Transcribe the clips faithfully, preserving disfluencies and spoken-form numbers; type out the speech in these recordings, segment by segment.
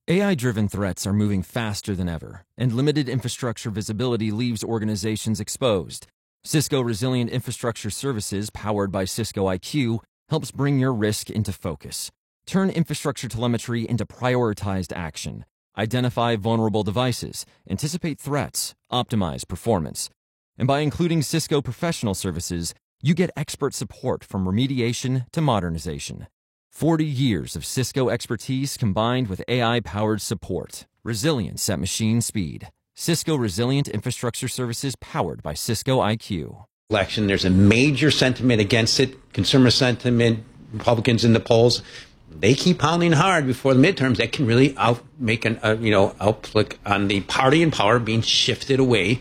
A I-driven threats are moving faster than ever, and limited infrastructure visibility leaves organizations exposed. Cisco Resilient Infrastructure Services, powered by Cisco I Q, helps bring your risk into focus. Turn infrastructure telemetry into prioritized action. Identify vulnerable devices, anticipate threats, optimize performance. And by including Cisco Professional Services, you get expert support from remediation to modernization. forty years of Cisco expertise combined with A I-powered support. Resilience at machine speed. Cisco Resilient Infrastructure Services powered by Cisco I Q. Election, there's a major sentiment against it. Consumer sentiment, Republicans in the polls, they keep pounding hard before the midterms. That can really out make an uh, you know outlook on the party in power being shifted away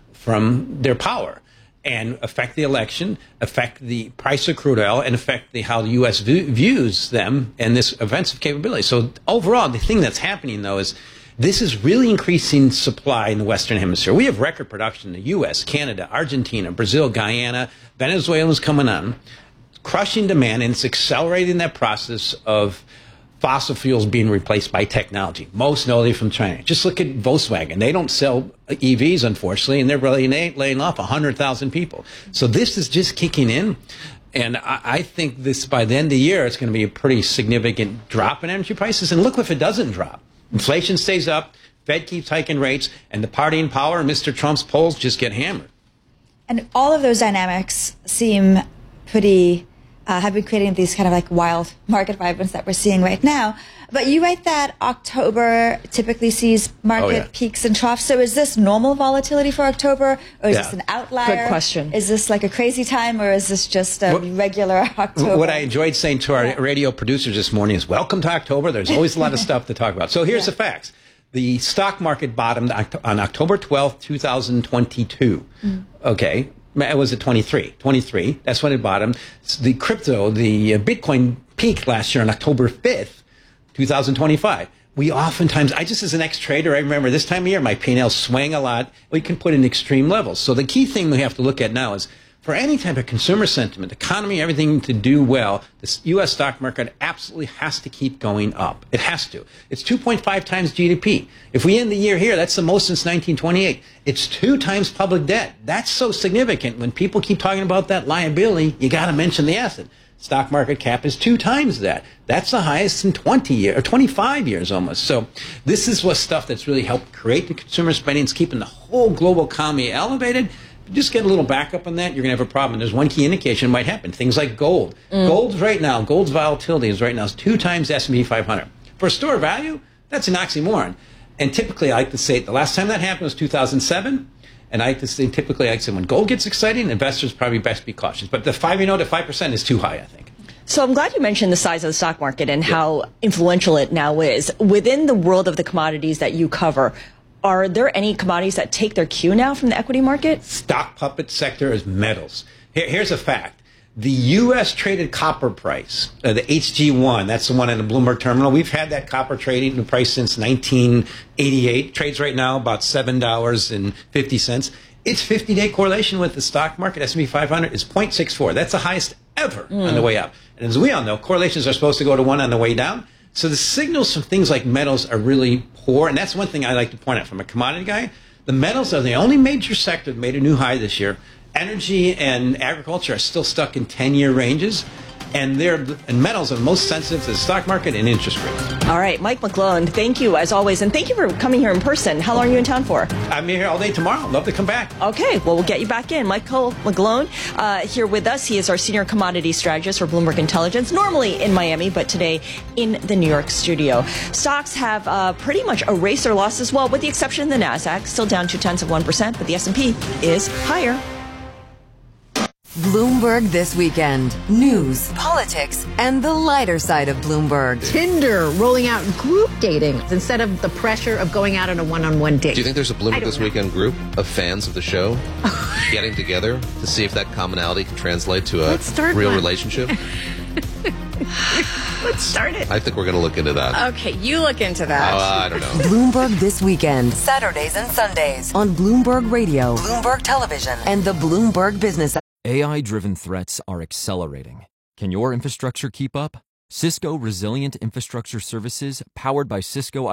from their power and affect the election, affect the price of crude oil, and affect the, how the U S v- views them and this offensive capability. So overall, the thing that's happening, though, is this is really increasing supply in the Western Hemisphere. We have record production in the U S, Canada, Argentina, Brazil, Guyana, Venezuela's coming on, crushing demand, and it's accelerating that process of fossil fuels being replaced by technology, most notably from China. Just look at Volkswagen. They don't sell E Vs, unfortunately, and they're really laying off one hundred thousand people. So this is just kicking in. And I, I think this, by the end of the year, it's going to be a pretty significant drop in energy prices. And look if it doesn't drop. Inflation stays up, Fed keeps hiking rates, and the party in power, Mister Trump's polls, just get hammered. And all of those dynamics seem pretty... Uh, have been creating these kind of like wild market vibrance that we're seeing right now. But you write that October typically sees market Oh, yeah. peaks and troughs. So is this normal volatility for October, or is Yeah. this an outlier? Good question. Is this like a crazy time, or is this just a What- regular October? What I enjoyed saying to our Yeah. radio producers this morning is, welcome to October. There's always a lot of stuff to talk about. So here's Yeah. the facts. The stock market bottomed oct- on October twelfth, twenty twenty-two. Mm. Okay. It was at twenty-three. twenty-three. That's when it bottomed. The crypto, the uh, Bitcoin peaked last year on October fifth, twenty twenty-five. We oftentimes, I just as an ex-trader, I remember this time of year, my P and L swang a lot. We can put in extreme levels. So the key thing we have to look at now is, for any type of consumer sentiment, economy, everything to do well, the U S stock market absolutely has to keep going up. It has to. It's two point five times G D P. If we end the year here, that's the most since nineteen twenty-eight. It's two times public debt. That's so significant. When people keep talking about that liability, you got to mention the asset. Stock market cap is two times that. That's the highest in twenty years, or twenty-five years almost. So this is what stuff that's really helped create the consumer spending. It's keeping the whole global economy elevated. If you just get a little backup on that, you're going to have a problem. There's one key indication might happen. Things like gold. Mm. Gold's right now, gold's volatility is right now is two times S and P five hundred. For store value, that's an oxymoron. And typically, I like to say, the last time that happened was two thousand seven. And I like to say, typically, I like to say, when gold gets exciting, investors probably best be cautious. But the five, you know, the five percent is too high, I think. So I'm glad you mentioned the size of the stock market and yeah. how influential it now is. Within the world of the commodities that you cover, are there any commodities that take their cue now from the equity market? Stock puppet sector is metals. Here, here's a fact. The U S traded copper price, uh, the H G one, that's the one in the Bloomberg terminal. We've had that copper trading the price since nineteen eighty-eight. Trades right now about seven dollars and fifty cents. Its fifty-day correlation with the stock market, S and P five hundred, is zero point six four. That's the highest ever mm. on the way up. And as we all know, correlations are supposed to go to one on the way down. So the signals from things like metals are really poor. And that's one thing I like to point out from a commodity guy. The metals are the only major sector that made a new high this year. Energy and agriculture are still stuck in ten-year ranges. And they're and metals are most sensitive to the stock market and interest rates. All right, Mike McGlone, thank you as always. And thank you for coming here in person. How long are you in town for? I'm here all day tomorrow. Love to come back. Okay, well, we'll get you back in. Michael McGlone uh, here with us. He is our senior commodity strategist for Bloomberg Intelligence, normally in Miami, but today in the New York studio. Stocks have uh, pretty much erased their losses, well, with the exception of the NASDAQ, still down two-tenths of one percent, but the S and P is higher. Bloomberg This Weekend. News, politics, and the lighter side of Bloomberg. Tinder rolling out group dating instead of the pressure of going out on a one-on-one date. Do you think there's a Bloomberg This know. Weekend group of fans of the show getting together to see if that commonality can translate to a real one. relationship? Let's start it. I think we're going to look into that. Okay, you look into that. Uh, I don't know. Bloomberg This Weekend. Saturdays and Sundays on Bloomberg Radio, Bloomberg Television, and the Bloomberg Business. A I-driven threats are accelerating. Can your infrastructure keep up? Cisco Resilient Infrastructure Services, powered by Cisco